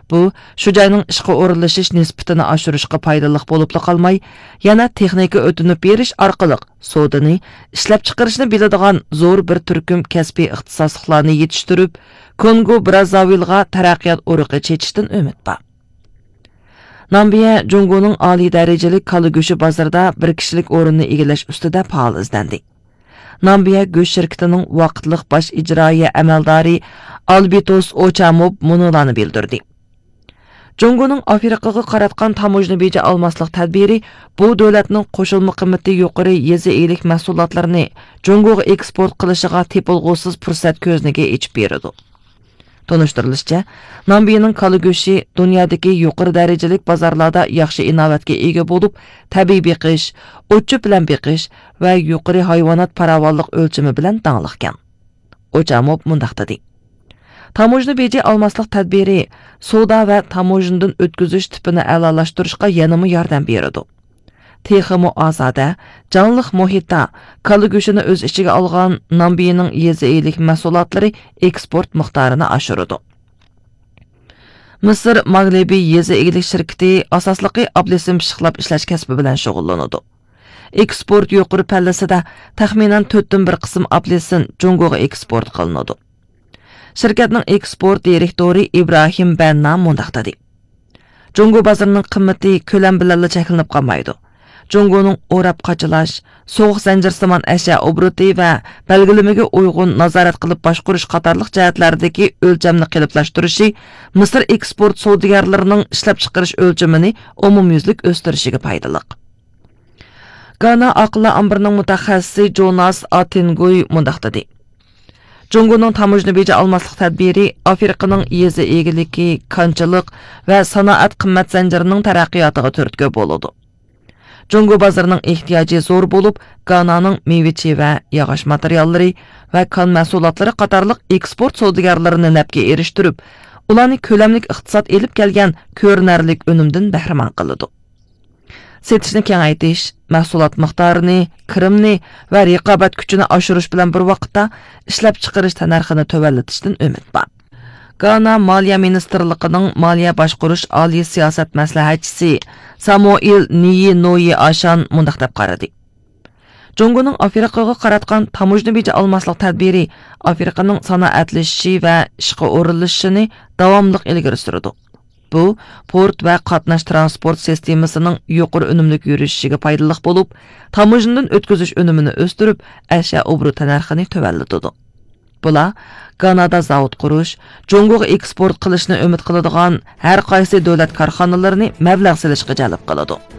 Bu, şu joyning ishga o'rinlashish nisbatini oshirishga foydali bo'lib qolmay, yana texnika o'tinib berish orqali sodani ishlab chiqarishni biladigan zo'r bir turkum kasbiy ixtisosliklarni yetishtirib, Kongo Brazzavillga taraqqiyot urug'i chechishdan umid bor. Nambiya Jungoning oliy darajali kala go'shi bozorida bir kishilik o'rinni egallash ustida faol izlandi. Nambiya go'sht shirkatining vaqtliq bosh ijroiya amaldori Albitos Ochamov munolarni bildirdi. Jungoning Afrikaga qaratgan tamojni beja almaslik tadbiri bu davlatning qo'shilma qimmati yuqori yezi elik mahsulotlarini Jungoga eksport qilishiga tepilg'usiz fursat ko'zniga ichib berdi. Tonushtirilishicha, Nambiyaning kala go'shi dunyodagi yuqori darajali bozorlarda yaxshi inovatga ega bo'lib, tabiiy beqish, o'tchi bilan beqish va yuqori hayvonot paravonlik o'lchami bilan tanilgan. Ochamov mundaq dedi. Tamojni beji almaslik tadbiri savdo va tamojnidan o'tkazish tipini a'lolashtirishga yanama yordam beradi. Texmi ozoda, jonliq muhitda kala go'shini o'z ichiga olgan Nambiyaning yezailik mahsulotlari eksport miqdorini oshiradi. Misr Maghribiy yezailik shirkati asosligi apelsin pishiqlab ishlash kasbi bilan shug'ullanadi. Eksport yuqori pallasida taxminan 4/1 qism apelsin Jungoga eksport qilinadi. Shirkatning eksport direktori Ibrohim Banna mundaq dedi. Jungo bozorining qimmati ko'lam bilan cheklanib qolmaydi. Jungoning o'rab qochilash, so'g'uq zanjirsimon ashyo obro'ti va belgilamaga uyg'un nazorat qilib boshqarish qatorliq jihatlardagi o'lchamni qiliblashtirishi Misr eksport savdogarlarining ishlab chiqarish o'lchamini umumyuzlik o'stirishiga foydali. Gana aqla ambrining mutaxassisi Jonas Atengoy mundaq dedi. Jungoning tamojni beja almaslik tadbiri Afrikaning yezi egiligi, konchilik va sanoat qimmat zanjirining taraqqiyotiga turtki bo'ladi. Jungo bozorining ehtiyoji zo'r bo'lib, Gananing meva va yog'och materiallari va kon mahsulotlari qatorliq eksport savdogarlarini nafga erishtirib, ularni ko'lamlik iqtisod elib kelgan ko'rinarlik unumdan bahramand qiladi. Setishni kengaytirish, mahsulot miqdorini, kirimni va raqobat kuchini oshirish bilan bir vaqtda ishlab chiqarish narxini to'vallatishdan umid bor. Gana Moliya Ministrligining Moliya boshqarish oliy siyosat maslahatchisi Samuel Niyinoyi Ashan mundaq deb qaradi. Jungoning Afrikaga qaratgan tamojni beja almaslik tadbiri Afrikaning sanoatlashishi va ishga o'rinlashishini davomli ilgari suradi. Bu, port va qatnash transport sistemasining yuqori unumli yurishiga foydali bo'lib, tamojnidan o'tkazish unumini o'stirib, ashyo obro'ti narxini to'vallatadi. Bular Ganada zavod qurish, Jungoga eksport qilishni umid qiladigan har qaysi davlat korxonalarini mablag' solishga jalb qiladi.